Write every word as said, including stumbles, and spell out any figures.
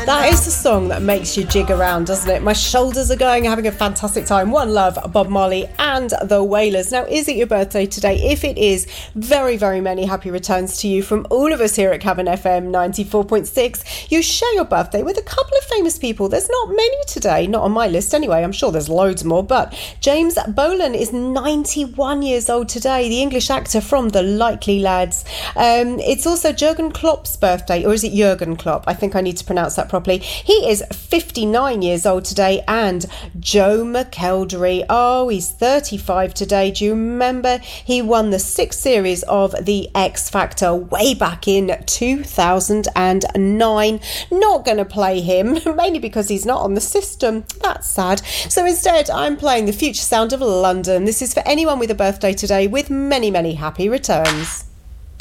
That is the song that makes you jig around, doesn't it? My shoulders are going, having a fantastic time. One Love, Bob Marley and the Wailers. Now, is it your birthday today? If it is, very, very many happy returns to you from all of us here at Cavan F M ninety-four point six. You share your birthday with a couple of famous people. There's not many today, not on my list anyway. I'm sure there's loads more, but James Bolan is ninety-one years old today, the English actor from The Likely Lads. Um, it's also Jurgen Klopp's birthday, or is it Jurgen Klopp? I think I need to pronounce that properly. He is fifty-nine years old today, and Joe McElderry, oh, he's thirty-five today. Do you remember he won the sixth series of The X Factor way back in two thousand nine? Not going to play him, mainly because he's not on the system. That's sad. So instead, I'm playing the future sound of London. This is for anyone with a birthday today, with many, many happy returns.